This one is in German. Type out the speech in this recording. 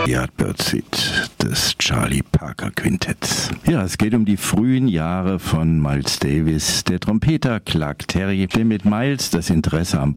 Yardbird Suite des Charlie Parker Quintetts. Ja, es geht um die frühen Jahre von Miles Davis. Der Trompeter Clark Terry, der mit Miles das Interesse am